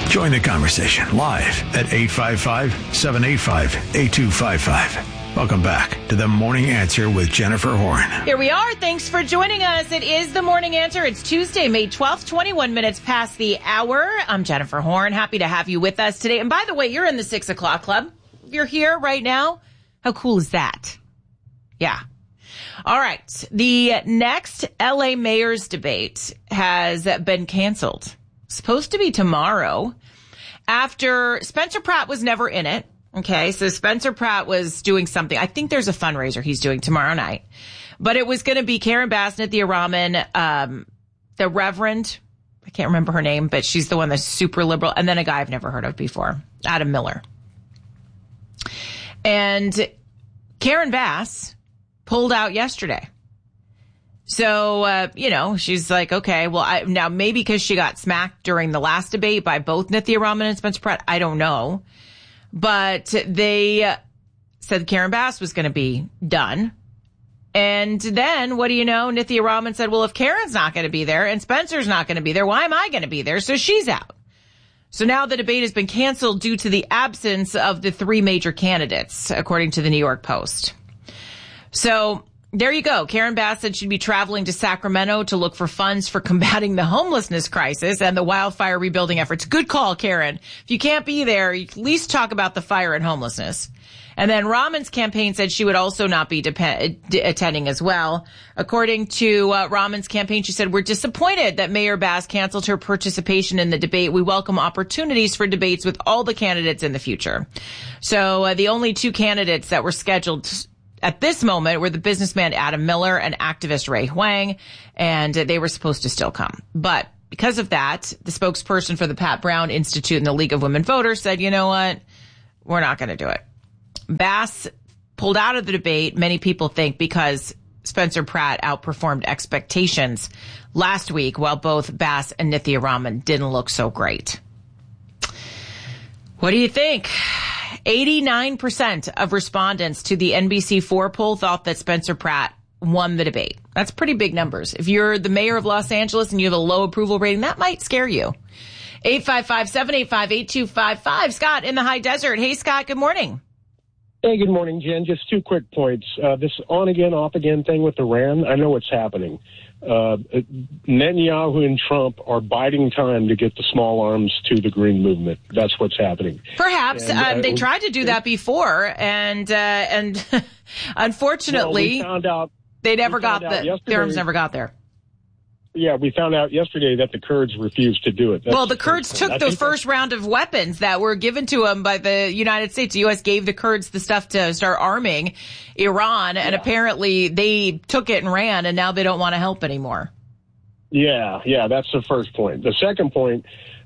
Join the conversation live at 855-785-8255. Welcome back to The Morning Answer with Jennifer Horn. Here we are. Thanks for joining us. It is The Morning Answer. It's Tuesday, May 12th, 21 minutes past the hour. I'm Jennifer Horn. Happy to have you with us today. And by the way, you're in the 6 o'clock club. You're here right now. How cool is that? Yeah. All right. The next LA mayor's debate has been canceled. Supposed to be tomorrow after Spencer Pratt was never in it. Okay. So Spencer Pratt was doing something. I think there's a fundraiser he's doing tomorrow night, but it was going to be Karen Bass, Nithya Raman, the Reverend, I can't remember her name, but she's the one that's super liberal. And then a guy I've never heard of before, Adam Miller. And Karen Bass pulled out yesterday. So, she's like, okay, well, now maybe because she got smacked during the last debate by both Nithya Raman and Spencer Pratt, I don't know. But they said Karen Bass was going to be done. And then, what do you know, Nithya Raman said, well, if Karen's not going to be there and Spencer's not going to be there, why am I going to be there? So she's out. So now the debate has been canceled due to the absence of the three major candidates, according to the New York Post. So there you go. Karen Bass said she'd be traveling to Sacramento to look for funds for combating the homelessness crisis and the wildfire rebuilding efforts. Good call, Karen. If you can't be there, you at least talk about the fire and homelessness. And then Raman's campaign said she would also not be attending as well. According to Raman's campaign, she said, we're disappointed that Mayor Bass canceled her participation in the debate. We welcome opportunities for debates with all the candidates in the future. So the only two candidates that were scheduled at this moment were the businessman Adam Miller and activist Ray Huang, and they were supposed to still come. But because of that, the spokesperson for the Pat Brown Institute and the League of Women Voters said, you know what, we're not going to do it. Bass pulled out of the debate, many people think, because Spencer Pratt outperformed expectations last week, while both Bass and Nithya Raman didn't look so great. What do you think? 89% of respondents to the NBC4 poll thought that Spencer Pratt won the debate. That's pretty big numbers. If you're the mayor of Los Angeles and you have a low approval rating, that might scare you. 855-785-8255. Scott in the high desert. Hey, Scott, good morning. Hey, good morning, Jen. Just 2 quick points. This on-again, off-again thing with Iran, I know what's happening. Netanyahu and Trump are biding time to get the small arms to the Green Movement. That's what's happening. Perhaps. They tried to do that before, and unfortunately, they never got the arms never got there. Yeah, we found out yesterday that the Kurds refused to do it. Well, the Kurds took the first round of weapons that were given to them by the United States. The U.S. gave the Kurds the stuff to start arming Iran, and apparently they took it and ran, and now they don't want to help anymore. Yeah, that's the first point. The second point,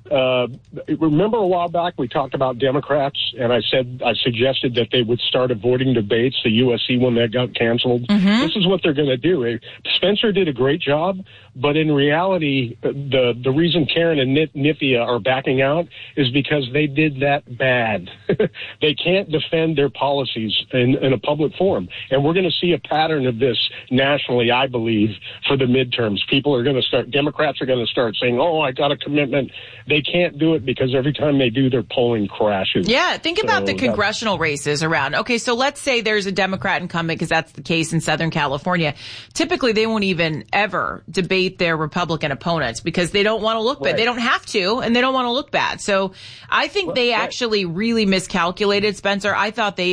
remember a while back we talked about Democrats, and I suggested that they would start avoiding debates, the USC one that got canceled. Mm-hmm. This is what they're going to do. Spencer did a great job, but in reality, the reason Karen and Nithya are backing out is because they did that bad. They can't defend their policies in a public forum. And we're going to see a pattern of this nationally, I believe, for the midterms. Democrats are going to start saying, oh, I got a commitment. They can't do it because every time they do, their polling crashes. Yeah, think about the congressional races around. Okay, so let's say there's a Democrat incumbent, because that's the case in Southern California. Typically, they won't even ever debate their Republican opponents because they don't want to look bad. They don't have to, and they don't want to look bad. So I think they actually really miscalculated Spencer. I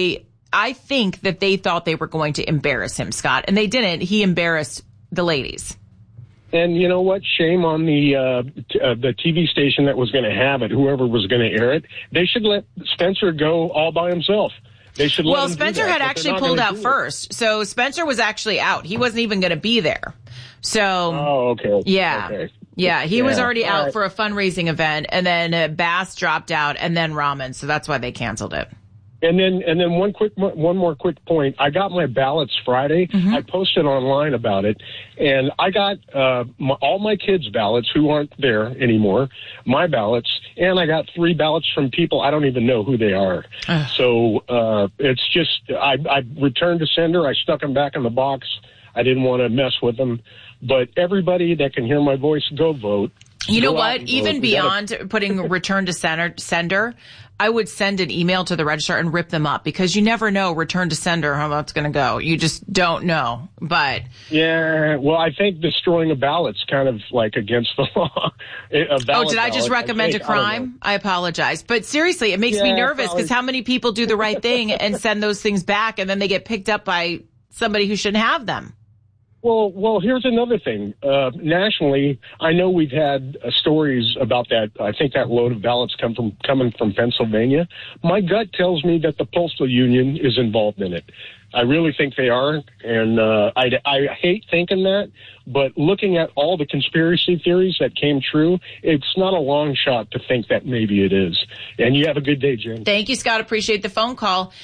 think that they thought they were going to embarrass him, Scott, and they didn't. He embarrassed the ladies. And you know what? Shame on the TV station that was going to have it, whoever was going to air it. They should let Spencer go all by himself. They should let him Spencer had actually pulled out first. So Spencer was actually out. He wasn't even going to be there. So. Oh, okay. Yeah. Okay. Yeah, he was already out for a fundraising event, and then Bass dropped out, and then Raman. So that's why they canceled it. And then one more quick point. I got my ballots Friday. Mm-hmm. I posted online about it, and I got all my kids' ballots who aren't there anymore, my ballots, and I got 3 ballots from people I don't even know who they are. So it's just I returned to sender. I stuck them back in the box. I didn't want to mess with them. But everybody that can hear my voice, go vote. You know what? Even beyond putting return to sender, I would send an email to the registrar and rip them up, because you never know return to sender how that's going to go. You just don't know. But yeah, well, I think destroying a ballot's kind of like against the law. Did I just recommend a crime? I apologize. But seriously, it makes me nervous, because how many people do the right thing and send those things back, and then they get picked up by somebody who shouldn't have them? Well, here's another thing. Nationally, I know we've had stories about that. I think that load of ballots coming from Pennsylvania. My gut tells me that the Postal Union is involved in it. I really think they are, and I hate thinking that. But looking at all the conspiracy theories that came true, it's not a long shot to think that maybe it is. And you have a good day, Jen. Thank you, Scott. Appreciate the phone call.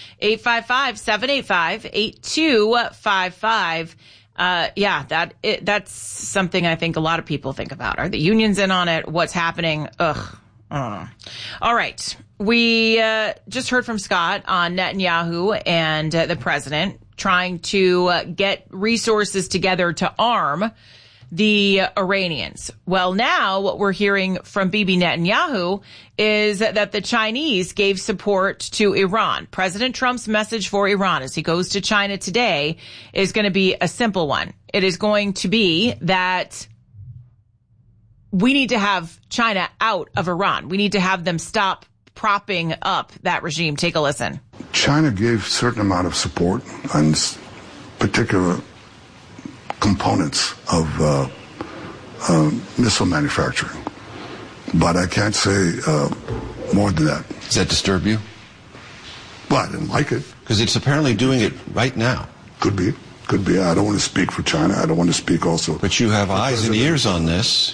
855-785-8255. That's something I think a lot of people think about. Are the unions in on it? What's happening? Ugh. I don't know. All right. We just heard from Scott on Netanyahu and the president trying to get resources together to arm the Iranians. Well, now what we're hearing from Bibi Netanyahu is that the Chinese gave support to Iran. President Trump's message for Iran as he goes to China today is going to be a simple one. It is going to be that we need to have China out of Iran. We need to have them stop propping up that regime. Take a listen. China gave a certain amount of support on particular components of missile manufacturing. But I can't say more than that. Does that disturb you? Well, I didn't like it. Because it's apparently doing it right now. Could be. I don't want to speak for China. I don't want to speak also. But you have eyes and ears on this.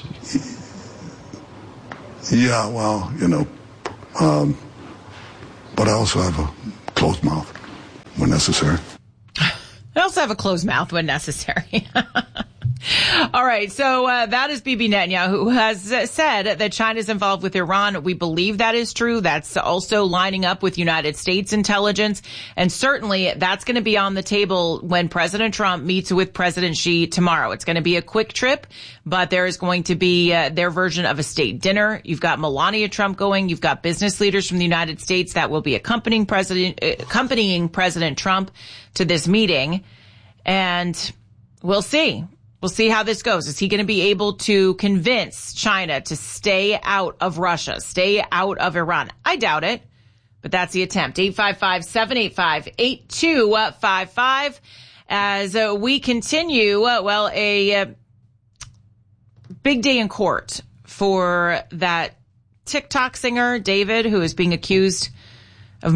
Yeah, well, but I also have a closed mouth when necessary. I also have a closed mouth when necessary. All right. So that is Bibi Netanyahu, who has said that China is involved with Iran. We believe that is true. That's also lining up with United States intelligence. And certainly that's going to be on the table when President Trump meets with President Xi tomorrow. It's going to be a quick trip, but there is going to be their version of a state dinner. You've got Melania Trump going. You've got business leaders from the United States that will be accompanying President Trump to this meeting. And we'll see. We'll see how this goes. Is he going to be able to convince China to stay out of Russia, stay out of Iran? I doubt it, but that's the attempt. 855-785-8255. As we continue, a big day in court for that TikTok singer, David, who is being accused of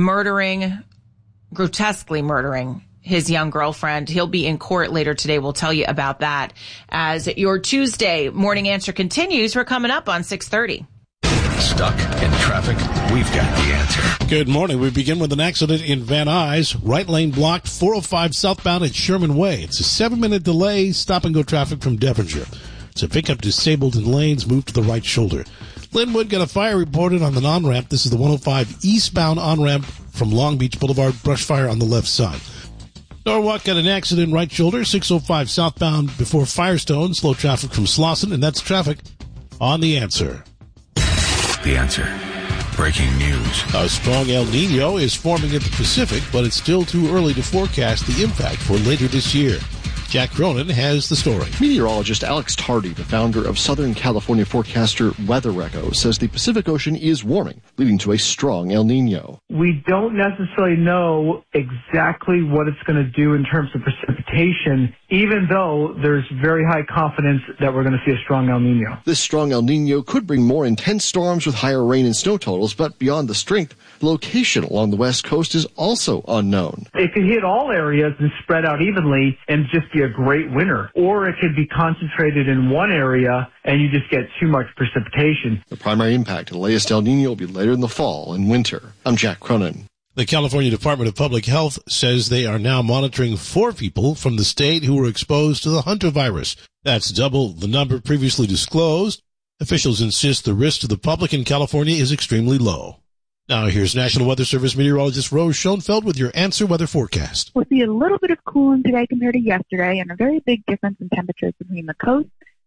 grotesquely murdering his young girlfriend. He'll be in court later today. We'll tell you about that as your Tuesday morning answer continues. We're coming up on 6:30. Stuck in traffic? We've got the answer. Good morning. We begin with an accident in Van Nuys. Right lane blocked, 405 southbound at Sherman Way. It's a 7-minute delay. Stop and go traffic from Devonshire. It's a pickup disabled in lanes. Move to the right shoulder. Linwood got a fire reported on the on-ramp. This is the 105 eastbound on-ramp from Long Beach Boulevard. Brush fire on the left side. Norwalk got an accident right shoulder, 605 southbound before Firestone. Slow traffic from Slauson, and that's traffic on The Answer. The Answer. Breaking news. A strong El Nino is forming in the Pacific, but it's still too early to forecast the impact for later this year. Jack Cronin has the story. Meteorologist Alex Tardy, the founder of Southern California forecaster Weather Echo, says the Pacific Ocean is warming, leading to a strong El Nino. We don't necessarily know exactly what it's going to do in terms of precipitation, even though there's very high confidence that we're going to see a strong El Nino. This strong El Nino could bring more intense storms with higher rain and snow totals, but beyond the strength, the location along the west coast is also unknown. It could hit all areas and spread out evenly and just be a great winter, or it could be concentrated in one area and you just get too much precipitation. The primary impact of the latest El Nino will be later in the fall and winter. I'm Jack Cronin. The California Department of Public Health says they are now monitoring 4 people from the state who were exposed to the Hunter virus. That's double the number previously disclosed. Officials insist the risk to the public in California is extremely low. Now here's National Weather Service meteorologist Rose Schoenfeld with your Answer Weather forecast. We'll see a little bit of cooling today compared to yesterday and a very big difference in temperatures between the coast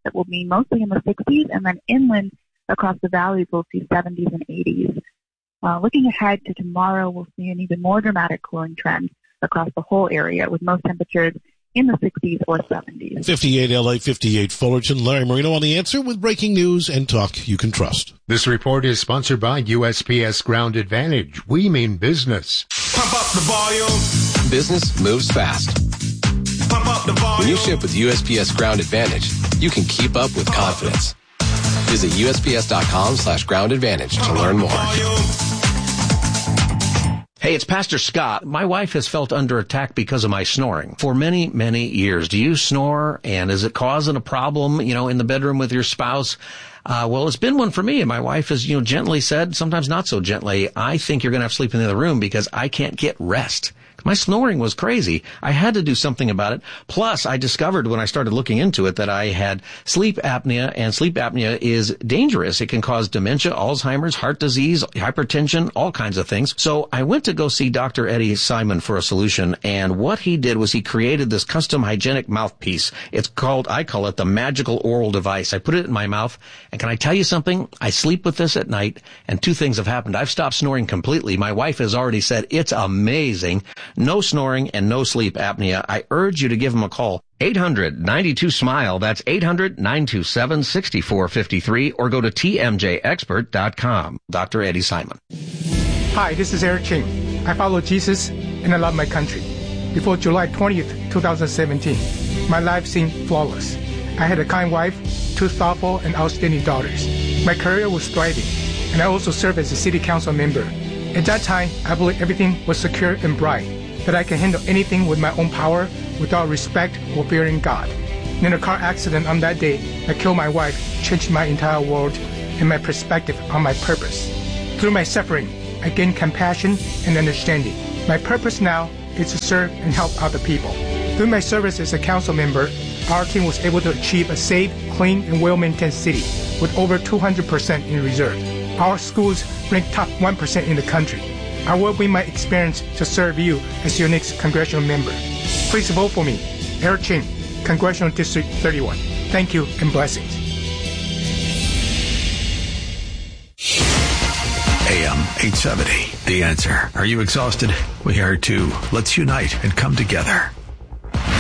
that will be mostly in the 60s, and then inland across the valleys we'll see 70s and 80s. Looking ahead to tomorrow, we'll see an even more dramatic cooling trend across the whole area, with most temperatures in the 60s or 70s. 58 LA, 58 Fullerton. Larry Marino on The Answer with breaking news and talk you can trust. This report is sponsored by USPS Ground Advantage. We mean business. Pump up the volume. Business moves fast. Pump up the volume. When you ship with USPS Ground Advantage, you can keep up with confidence. Visit USPS.com/Ground Advantage to learn more. Hey, it's Pastor Scott. My wife has felt under attack because of my snoring for many, many years. Do you snore? And is it causing a problem, in the bedroom with your spouse? Well, it's been one for me. And my wife has, gently said, sometimes not so gently, I think you're going to have to sleep in the other room because I can't get rest. My snoring was crazy. I had to do something about it. Plus, I discovered when I started looking into it that I had sleep apnea, and sleep apnea is dangerous. It can cause dementia, Alzheimer's, heart disease, hypertension, all kinds of things. So I went to go see Dr. Eddie Simon for a solution, and what he did was he created this custom hygienic mouthpiece. I call it the magical oral device. I put it in my mouth, and can I tell you something? I sleep with this at night, and two things have happened. I've stopped snoring completely. My wife has already said it's amazing. No snoring and no sleep apnea. I urge you to give him a call. 800-92-SMILE. That's 800-927-6453, or go to tmjexpert.com. Dr. Eddie Simon. Hi, this is Eric Ching. I follow Jesus and I love my country. Before July 20th, 2017, my life seemed flawless. I had a kind wife, two thoughtful and outstanding daughters. My career was thriving, and I also served as a city council member. At that time, I believed everything was secure and bright, that I can handle anything with my own power without respect or fearing God. In a car accident on that day that killed my wife changed my entire world and my perspective on my purpose. Through my suffering, I gained compassion and understanding. My purpose now is to serve and help other people. Through my service as a council member, our team was able to achieve a safe, clean, and well-maintained city with over 200% in reserve. Our schools rank top 1% in the country. I will bring my experience to serve you as your next congressional member. Please vote for me, Eric Ching, Congressional District 31. Thank you and blessings. AM 870, The Answer. Are you exhausted? We are too. Let's unite and come together.